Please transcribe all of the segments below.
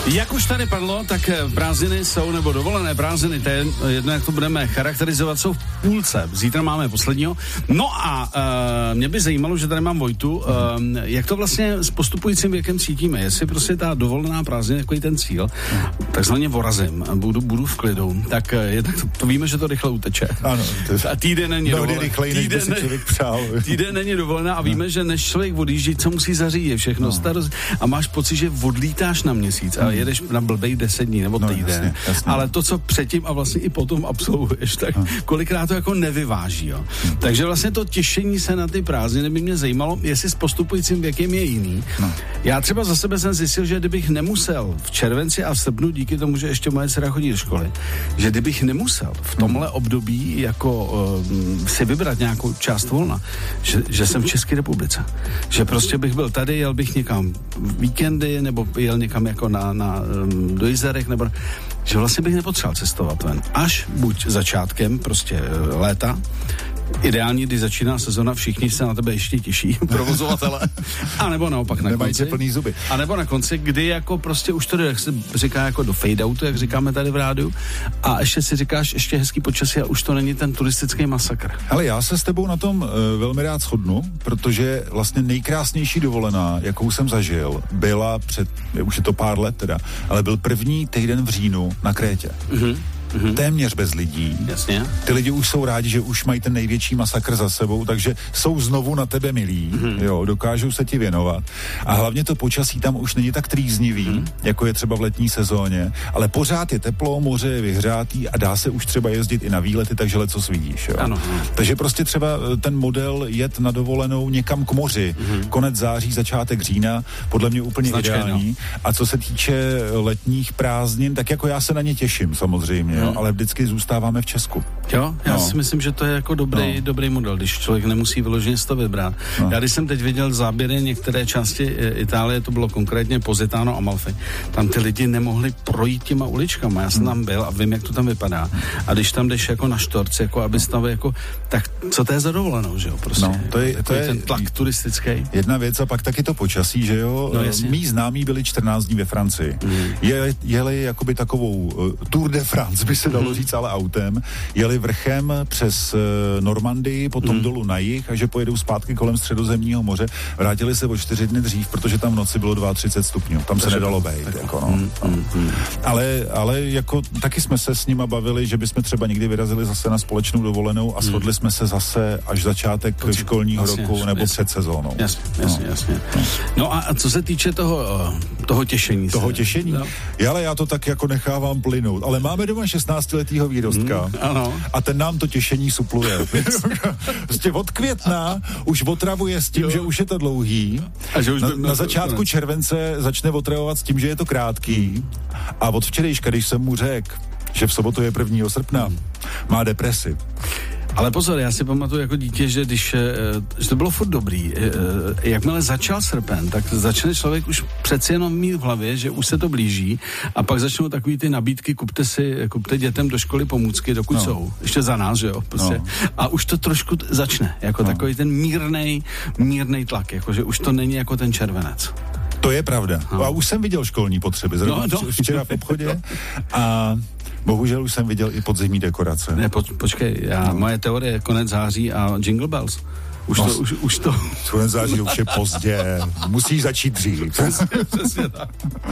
Jak už tady padlo, tak prázdniny jsou, nebo dovolené prázdniny, to je jedno, jak to budeme charakterizovat, jsou v půlce. Zítra máme posledního. No a mě by zajímalo, že tady mám Vojtu, jak to vlastně s postupujícím věkem cítíme. Jestli prostě ta dovolená prázdnina, takový ten cíl, takzvaně vorazím, budu v klidu, tak jednak to víme, že to rychle uteče. Ano. A týden není dovolená. Týden není dovolená a víme, že než člověk odjíždí, co musí zařídit všechno. A máš pocit, že odlítáš na měsíc a jedeš na blbej 10 dní nebo týden. Jasně. Ale to, co předtím a vlastně i potom absolvuješ, tak kolikrát to jako nevyváží. Jo. Takže vlastně to těšení se na ty prázdniny by mě zajímalo, jestli s postupujícím věkem je jiný. Já třeba za sebe jsem zjistil, že kdybych nemusel v červenci a v srpnu, díky tomu, že ještě moje dcera chodí do školy, že kdybych nemusel v tomhle období jako si vybrat nějakou část volna, že jsem v České republice. Že prostě bych byl tady, jel bych někam víkendy, nebo jel někam jako do Jizerek, nebo že vlastně bych nepotřeboval cestovat ven. Až buď začátkem prostě léta, ideální, když začíná sezona, všichni se na tebe ještě těší, provozovatele, a nebo naopak na konci. Plný zuby. A nebo na konci, kdy jako prostě už to jde, jak se říká, jako do fade-outu, jak říkáme tady v rádiu, a ještě si říkáš, ještě hezký počasí a už to není ten turistický masakr. Ale já se s tebou na tom velmi rád shodnu, protože vlastně nejkrásnější dovolená, jakou jsem zažil, byla už je to pár let teda, ale byl první týden v říjnu na Krétě. Téměř bez lidí. Jasně. Ty lidi už jsou rádi, že už mají ten největší masakr za sebou, takže jsou znovu na tebe milí, jo, dokážou se ti věnovat. A hlavně to počasí tam už není tak trýznivý, jako je třeba v letní sezóně, ale pořád je teplo, moře je vyhřátý a dá se už třeba jezdit i na výlety, takže lecos vidíš, jo. Ano. Takže prostě třeba ten model jet na dovolenou někam k moři, konec září, začátek října, podle mě úplně ideální. A co se týče letních prázdnin, tak jako já se na ně těším samozřejmě. Jo, ale vždycky zůstáváme v Česku. Jo, já si myslím, že to je jako dobrý model, když člověk nemusí vyloženě to vybrat. Já když jsem teď viděl záběry některé části Itálie, to bylo konkrétně Positano, Amalfi, tam ty lidi nemohli projít těma uličkama. Já jsem tam byl a vím, jak to tam vypadá. A když tam jdeš jako na štorc, jako aby tam jako, tak co to je za dovolenou, že jo? Prostě, to je ten tlak turistický. Jedna věc a pak taky to počasí, že jo? Mí známí byli 14 dní ve Francii. Jeli jakoby takovou Tour de France, by se dalo říct, ale autem. Jeli vrchem přes Normandii, potom dolů na jih a že pojedou zpátky kolem Středozemního moře. Vrátili se o 4 dny dřív, protože tam v noci bylo 32 stupňů. Tam se nedalo bejt. Jako, Ale jako taky jsme se s nima bavili, že bychom třeba někdy vyrazili zase na společnou dovolenou a shodli jsme se zase až začátek školního roku nebo před sezónou. Jasně. No a co se týče toho těšení. Toho těšení? No. Ale já to tak jako nechávám plynout. Ale máme doma 16letýho výrostka. Ano. A ten nám to těšení supluje. Prostě od května už otravuje s tím, že už je to dlouhý. A že už na začátku července začne otravovat s tím, že je to krátký. A od včerejška, když jsem mu řekl, že v sobotu je 1. srpna, má depresi. Ale pozor, já si pamatuju jako dítě, že že to bylo furt dobrý. Jakmile začal srpen, tak začne člověk už přeci jenom mít v hlavě, že už se to blíží a pak začnou takový ty nabídky, kupte dětem do školy pomůcky, dokud jsou. Ještě za nás, že jo? Prostě. A už to trošku začne, jako takový ten mírnej tlak, jako že už to není jako ten červenec. To je pravda. A už jsem viděl školní potřeby. Včera v obchodě a bohužel už jsem viděl i podzimní dekorace. Ne, počkej, moje teorie je konec září a Jingle Bells. Už to. Konec září už je pozdě. Musíš začít dřív. Přesně tak.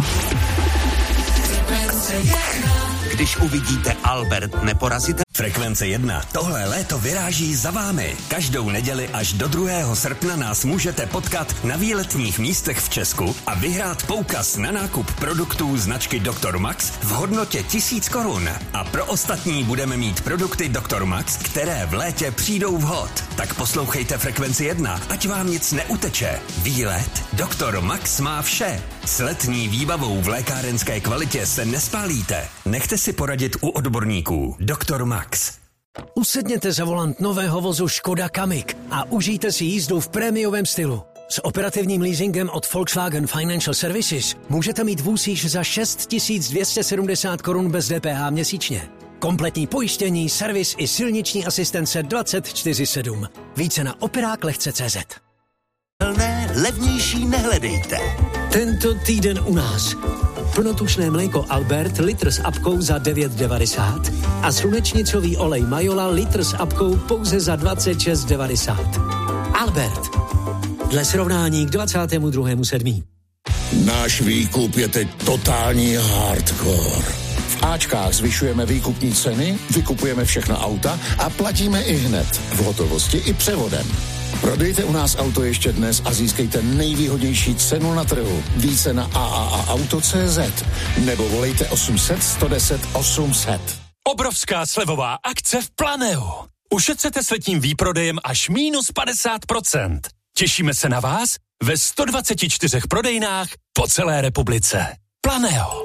Když uvidíte Albert, neporazíte. Frekvence 1. Tohle léto vyráží za vámi. Každou neděli až do 2. srpna nás můžete potkat na výletních místech v Česku a vyhrát poukaz na nákup produktů značky Dr. Max v hodnotě 1000 korun. A pro ostatní budeme mít produkty Dr. Max, které v létě přijdou vhod. Tak poslouchejte Frekvenci 1, ať vám nic neuteče. Výlet Dr. Max má vše. S letní výbavou v lékárenské kvalitě se nespálíte. Nechte si poradit u odborníků. Dr. Max. Usedněte za volant nového vozu Škoda Kamiq a užijte si jízdu v prémiovém stylu. S operativním leasingem od Volkswagen Financial Services můžete mít vůz již za 6 270 korun bez DPH měsíčně. Kompletní pojištění, servis i silniční asistence 24/7. Více na operáklehce.cz. Levnější nehledejte. Tento týden u nás. plnotučné mléko Albert litr s apkou za 9,90 a slunečnicový olej Majola litr s apkou pouze za 26,90. Albert. Dle srovnání k 22.7. Náš výkup je teď totální hardcore. V Ačkách zvyšujeme výkupní ceny, vykupujeme všechna auta a platíme i hned, v hotovosti i převodem. Prodejte u nás auto ještě dnes a získejte nejvýhodnější cenu na trhu. Více na AAAauto.cz nebo volejte 800 110 800. Obrovská slevová akce v Planeu. Ušetřete s letním výprodejem až minus 50%. Těšíme se na vás ve 124 prodejnách po celé republice. Planeo.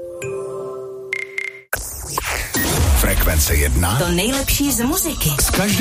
Frekvence 1. To nejlepší z muziky.